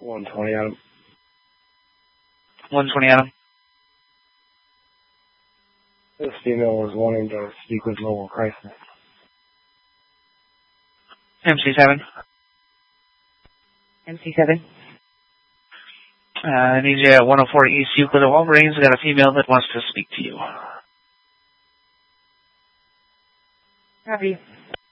120 Adam. 120 Adam. This female was wanting to speak with Mobile Crisis. MC7. MC7. I need you at 104 East Euclid at Walgreens. I got a female that wants to speak to you. Copy.